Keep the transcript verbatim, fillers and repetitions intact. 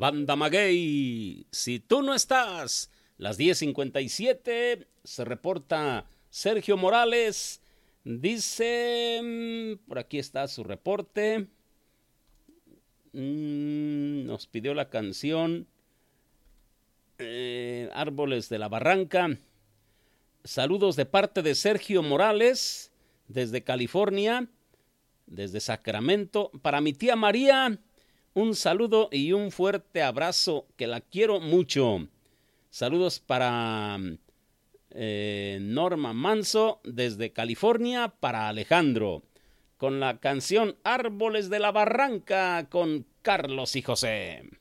Banda Maguey, si tú no estás. Las diez cincuenta y siete, se reporta Sergio Morales. Dice, por aquí está su reporte. Nos pidió la canción eh, Árboles de la Barranca. Saludos de parte de Sergio Morales, desde California, desde Sacramento. Para mi tía María, un saludo y un fuerte abrazo, que la quiero mucho. Saludos para eh, Norma Manso, desde California, para Alejandro, con la canción Árboles de la Barranca, con Carlos y José.